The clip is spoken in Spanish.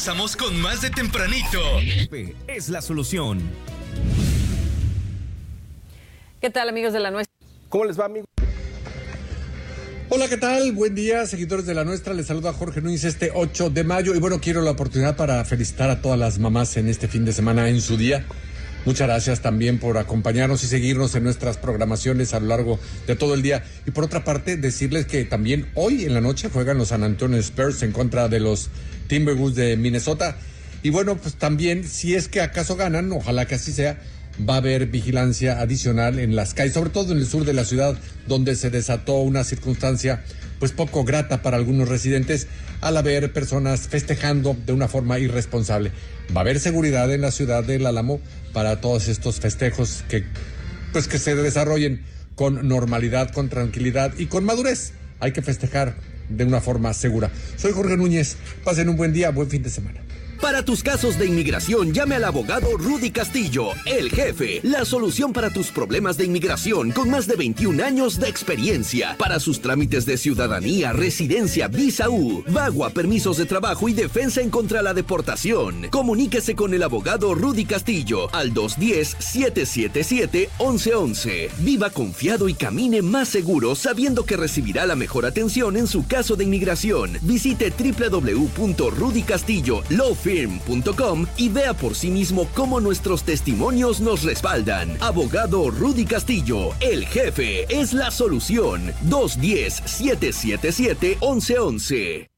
regresamos con más de Tempranito. Es la solución. ¿Qué tal, amigos de La Nuestra? ¿Cómo les va, amigos? Hola, ¿qué tal? Buen día, seguidores de La Nuestra. Les saluda Jorge Núñez este 8 de mayo. Y bueno, quiero la oportunidad para felicitar a todas las mamás en este fin de semana en su día. Muchas gracias también por acompañarnos y seguirnos en nuestras programaciones a lo largo de todo el día. Y por otra parte, decirles que también hoy en la noche juegan los San Antonio Spurs en contra de los Timberwolves de Minnesota. Y bueno, pues también, si es que acaso ganan, ojalá que así sea, va a haber vigilancia adicional en las calles, sobre todo en el sur de la ciudad, donde se desató una circunstancia pues poco grata para algunos residentes al haber personas festejando de una forma irresponsable. Va a haber seguridad en la ciudad del Álamo para todos estos festejos que se desarrollen con normalidad, con tranquilidad y con madurez. Hay que festejar de una forma segura. Soy Jorge Núñez. Pasen un buen día, buen fin de semana. Para tus casos de inmigración, llame al abogado Rudy Castillo, el jefe. La solución para tus problemas de inmigración con más de 21 años de experiencia. Para sus trámites de ciudadanía, residencia, visa U, VAWA, permisos de trabajo y defensa en contra de la deportación. Comuníquese con el abogado Rudy Castillo al 210-777-1111. Viva confiado y camine más seguro sabiendo que recibirá la mejor atención en su caso de inmigración. Visite www.rudycastillolawfirm.com y vea por sí mismo cómo nuestros testimonios nos respaldan. Abogado Rudy Castillo, el jefe, es la solución. 210-777-1111.